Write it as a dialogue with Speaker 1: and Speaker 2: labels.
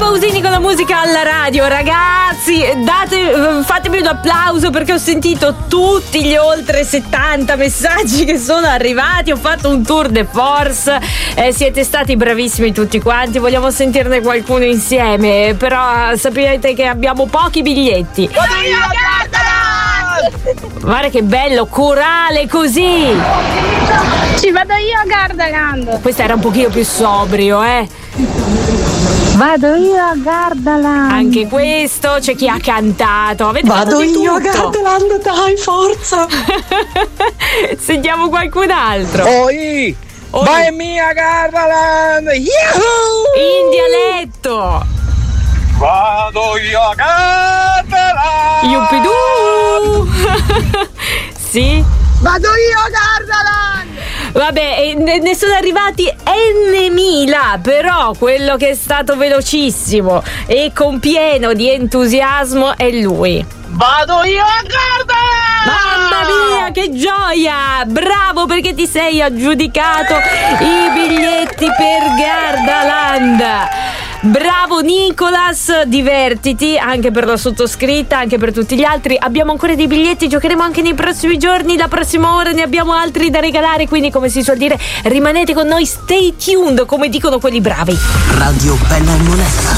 Speaker 1: Pausini con la musica alla radio, ragazzi, fatemi un applauso perché ho sentito tutti gli oltre 70 messaggi che sono arrivati. Ho fatto un tour de force, siete stati bravissimi tutti quanti, vogliamo sentirne qualcuno insieme, però sapete che abbiamo pochi biglietti. Guarda che bello, corale così.
Speaker 2: Ci vado io a Gardaland.
Speaker 1: Questo era un pochino più sobrio,
Speaker 2: Vado io a Gardaland.
Speaker 1: Anche questo c'è chi ha cantato. Avete
Speaker 3: Vado
Speaker 1: fatto di
Speaker 3: io a
Speaker 1: tutto.
Speaker 3: Gardaland, dai, forza.
Speaker 1: Sentiamo qualcun altro.
Speaker 4: Oi! Vai mia Gardaland! Yahoo!
Speaker 1: In dialetto.
Speaker 4: Vado io a Gardaland!
Speaker 1: Yuppidù. Sì.
Speaker 4: Vado io a Gardaland!
Speaker 1: Vabbè, ne sono arrivati N.000, però quello che è stato velocissimo e con pieno di entusiasmo è lui.
Speaker 4: Vado io a Gardaland!
Speaker 1: Mamma mia, che gioia! Bravo, perché ti sei aggiudicato i biglietti per Gardaland. Bravo Nicolas, divertiti anche per la sottoscritta, anche per tutti gli altri. Abbiamo ancora dei biglietti, giocheremo anche nei prossimi giorni, la prossima ora ne abbiamo altri da regalare, quindi come si suol dire rimanete con noi, stay tuned, come dicono quelli bravi.
Speaker 5: Radio Bella e Monella.